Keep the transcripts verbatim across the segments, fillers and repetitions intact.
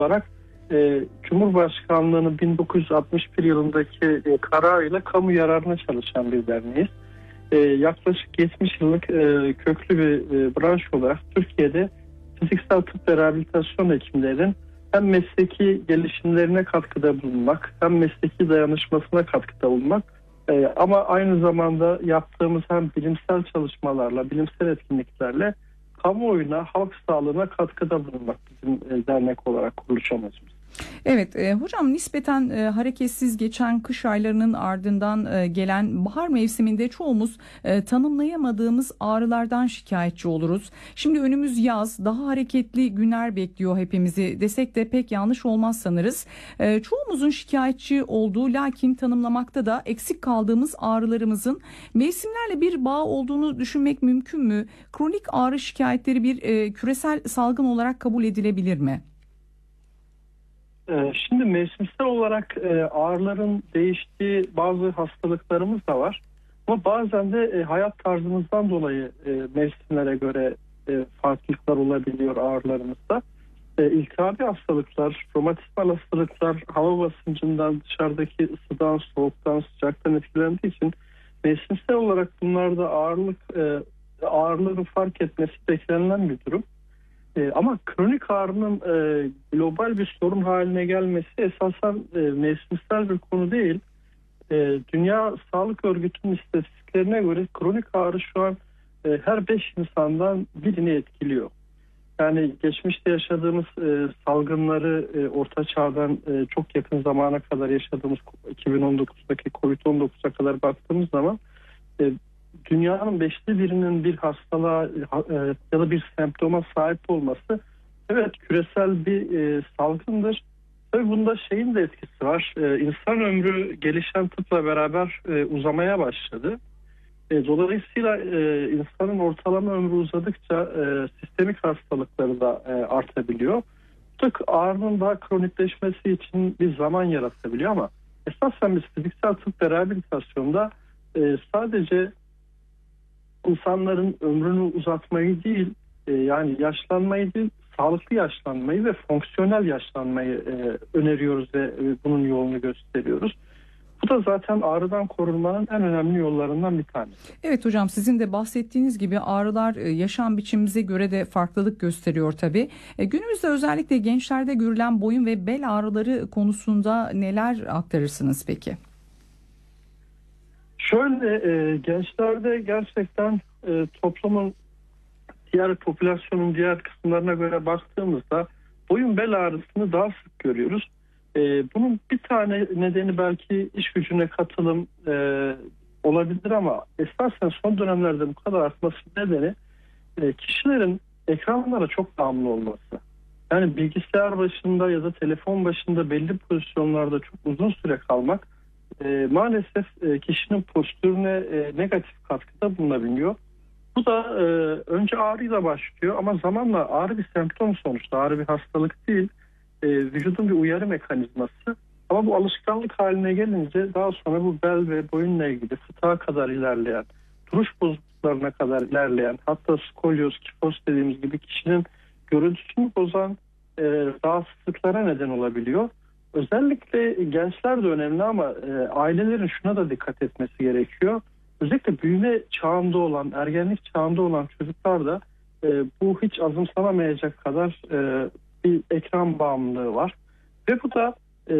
olarak e, Cumhurbaşkanlığı'nın bin dokuz yüz altmış bir yılındaki e, kararıyla kamu yararına çalışan bir derneğiz. E, yaklaşık yetmiş yıllık e, köklü bir e, branş olarak Türkiye'de fiziksel tıp ve rehabilitasyon hekimlerinin hem mesleki gelişimlerine katkıda bulunmak, hem mesleki dayanışmasına katkıda bulunmak, e, ama aynı zamanda yaptığımız hem bilimsel çalışmalarla, bilimsel etkinliklerle kamuoyuna, halk sağlığına katkıda bulunmak bizim e, dernek olarak kuruluş amacımız. Evet e, hocam, nispeten e, hareketsiz geçen kış aylarının ardından e, gelen bahar mevsiminde çoğumuz e, tanımlayamadığımız ağrılardan şikayetçi oluruz. Şimdi önümüz yaz, daha hareketli günler bekliyor hepimizi desek de pek yanlış olmaz sanırız. E, çoğumuzun şikayetçi olduğu, lakin tanımlamakta da eksik kaldığımız ağrılarımızın mevsimlerle bir bağ olduğunu düşünmek mümkün mü? Kronik ağrı şikayetleri bir e, küresel salgın olarak kabul edilebilir mi? Şimdi mevsimsel olarak ağrıların değiştiği bazı hastalıklarımız da var. Ama bazen de hayat tarzımızdan dolayı mevsimlere göre farklılıklar olabiliyor ağrılarımızda. İltihabi hastalıklar, romatizmal hastalıklar hava basıncından, dışarıdaki ısıdan, soğuktan, sıcaktan etkilendiği için mevsimsel olarak bunlarda ağırlık ağrıların fark etmesi beklenilen bir durum. E, ama kronik ağrının e, global bir sorun haline gelmesi esasen e, mevsimsel bir konu değil. E, Dünya Sağlık Örgütü'nün istatistiklerine göre kronik ağrı şu an e, her beş insandan birini etkiliyor. Yani geçmişte yaşadığımız e, salgınları e, Orta Çağ'dan e, çok yakın zamana kadar yaşadığımız iki bin on dokuzdaki kovid on dokuza kadar baktığımız zaman e, dünyanın beşte birinin bir hastalığa ya da bir semptoma sahip olması evet küresel bir e, salgındır. Tabii bunda şeyin de etkisi var. E, insan ömrü gelişen tıpla beraber e, uzamaya başladı. E, dolayısıyla e, insanın ortalama ömrü uzadıkça e, sistemik hastalıkları da e, artabiliyor. Tık ağrının daha kronikleşmesi için bir zaman yaratabiliyor ama esasen biz fiziksel tıp ve rehabilitasyonda e, sadece insanların ömrünü uzatmayı değil, e, yani yaşlanmayı değil, sağlıklı yaşlanmayı ve fonksiyonel yaşlanmayı e, öneriyoruz ve e, bunun yolunu gösteriyoruz. Bu da zaten ağrıdan korunmanın en önemli yollarından bir tanesi. Evet hocam, sizin de bahsettiğiniz gibi ağrılar yaşam biçimimize göre de farklılık gösteriyor tabii. E, günümüzde özellikle gençlerde görülen boyun ve bel ağrıları konusunda neler aktarırsınız peki? Şöyle e, gençlerde gerçekten e, toplumun diğer popülasyonun diğer kısımlarına göre baktığımızda boyun bel ağrısını daha sık görüyoruz. E, bunun bir tane nedeni belki iş gücüne katılım e, olabilir ama esasen son dönemlerde bu kadar artması nedeni e, kişilerin ekranlara çok bağımlı olması. Yani bilgisayar başında ya da telefon başında belli pozisyonlarda çok uzun süre kalmak E, maalesef e, kişinin postürüne e, negatif katkıda bulunabiliyor. Bu da e, önce ağrıyla başlıyor ama zamanla ağrı bir semptom sonuçta. Ağrı bir hastalık değil. E, vücudun bir uyarı mekanizması. Ama bu alışkanlık haline gelince daha sonra bu bel ve boyunla ilgili fıtığa kadar ilerleyen, duruş bozukluklarına kadar ilerleyen, hatta skolyoz, kifoz dediğimiz gibi kişinin görüntüsünü bozan e, rahatsızlıklara neden olabiliyor. Özellikle gençler de önemli ama e, ailelerin şuna da dikkat etmesi gerekiyor. Özellikle büyüme çağında olan, ergenlik çağında olan çocuklarda e, bu hiç azımsanamayacak kadar e, bir ekran bağımlılığı var. Ve bu da e,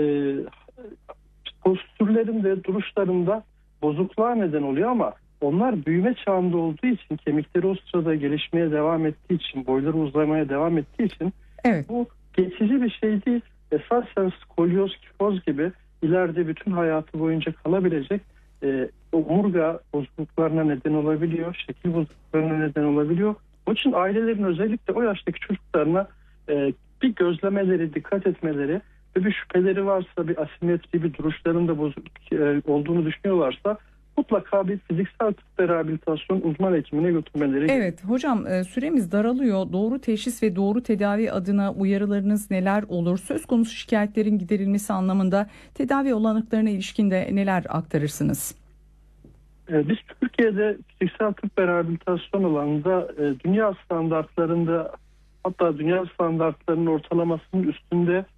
postürlerinde, duruşlarında bozukluğa neden oluyor ama onlar büyüme çağında olduğu için, kemikleri o sırada gelişmeye devam ettiği için, boyları uzamaya devam ettiği için evet, bu geçici bir şey değil. Esasen skolyoz, kifoz gibi ileride bütün hayatı boyunca kalabilecek e, omurga bozukluklarına neden olabiliyor, şekil bozukluklarına neden olabiliyor. Onun için ailelerin özellikle o yaştaki çocuklarına e, bir gözlemeleri, dikkat etmeleri ve bir şüpheleri varsa, bir asimetri, bir duruşlarında bozukluk e, olduğunu düşünüyorlarsa mutlaka bir fiziksel tıp ve rehabilitasyon uzman hekimine götürmeleri. Evet hocam, süremiz daralıyor. Doğru teşhis ve doğru tedavi adına uyarılarınız neler olur? Söz konusu şikayetlerin giderilmesi anlamında tedavi olanaklarına ilişkin de neler aktarırsınız? Biz Türkiye'de fiziksel tıp ve rehabilitasyon alanında dünya standartlarında, hatta dünya standartlarının ortalamasının üstünde